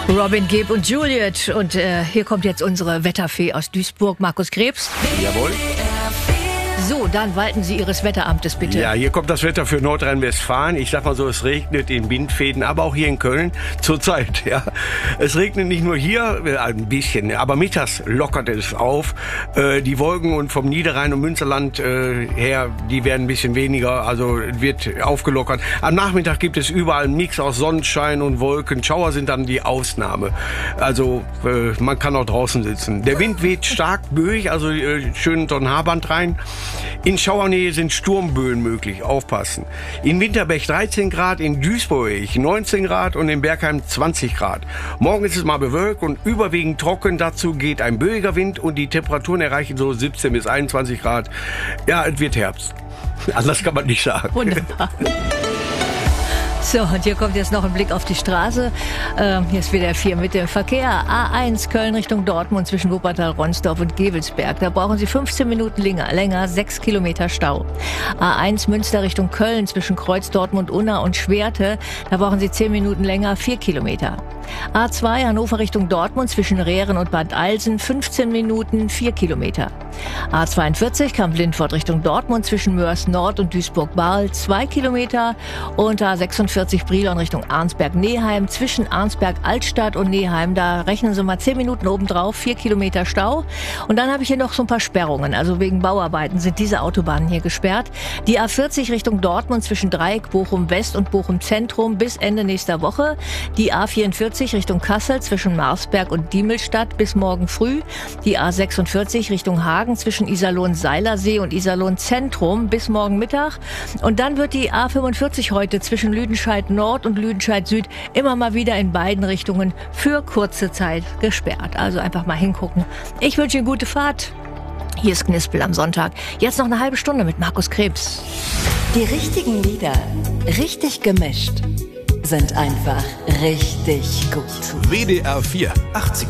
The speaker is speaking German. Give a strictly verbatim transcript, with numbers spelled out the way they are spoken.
Robin Gibb und Juliet. Und äh, hier kommt jetzt unsere Wetterfee aus Duisburg, Markus Krebs. Jawohl. So, dann walten Sie Ihres Wetteramtes bitte. Ja, hier kommt das Wetter für Nordrhein-Westfalen. Ich sag mal so, es regnet in Windfäden, aber auch hier in Köln zurzeit. Ja. Es regnet nicht nur hier, ein bisschen, aber mittags lockert es auf. Äh, die Wolken und vom Niederrhein und Münsterland äh, her, die werden ein bisschen weniger, also wird aufgelockert. Am Nachmittag gibt es überall einen Mix aus Sonnenschein und Wolken. Schauer sind dann die Ausnahme. Also äh, man kann auch draußen sitzen. Der Wind weht stark böig, also äh, schön so ein Haarband rein. In Schauernähe sind Sturmböen möglich, aufpassen. In Winterberg dreizehn Grad, in Duisburg neunzehn Grad und in Bergheim zwanzig Grad. Morgen ist es mal bewölkt und überwiegend trocken. Dazu geht ein böiger Wind und die Temperaturen erreichen so siebzehn bis einundzwanzig Grad. Ja, es wird Herbst. Anders kann man nicht sagen. Wunderbar. So, und hier kommt jetzt noch ein Blick auf die Straße. Ähm, hier ist wieder vier mit dem Verkehr. A eins Köln Richtung Dortmund zwischen Wuppertal, Ronsdorf und Gevelsberg. Da brauchen Sie fünfzehn Minuten länger, länger sechs Kilometer Stau. A eins Münster Richtung Köln zwischen Kreuz Dortmund, Unna und Schwerte. Da brauchen Sie zehn Minuten länger, vier Kilometer. A zwei Hannover Richtung Dortmund zwischen Rehren und Bad Alsen, fünfzehn Minuten, vier Kilometer. A zweiundvierzig Kamp-Lindfort Richtung Dortmund zwischen Mörs Nord und Duisburg-Barl, zwei Kilometer. Und A sechsundvierzig Brilon Richtung Arnsberg-Neheim zwischen Arnsberg-Altstadt und Neheim. Da rechnen Sie mal zehn Minuten obendrauf, vier Kilometer Stau. Und dann habe ich hier noch so ein paar Sperrungen. Also wegen Bauarbeiten sind diese Autobahnen hier gesperrt. Die A vierzig Richtung Dortmund zwischen Dreieck, Bochum West und Bochum Zentrum bis Ende nächster Woche. Die A vierundvierzig Richtung Kassel zwischen Marsberg und Diemelstadt bis morgen früh. Die A sechsundvierzig Richtung Hagen zwischen Iserlohn-Seilersee und Iserlohn-Zentrum bis morgen Mittag. Und dann wird die A fünfundvierzig heute zwischen Lüdenscheid Nord und Lüdenscheid Süd immer mal wieder in beiden Richtungen für kurze Zeit gesperrt. Also einfach mal hingucken. Ich wünsche Ihnen gute Fahrt. Hier ist Knispel am Sonntag. Jetzt noch eine halbe Stunde mit Markus Krebs. Die richtigen Lieder, richtig gemischt, sind einfach richtig gut. W D R vier, achtzig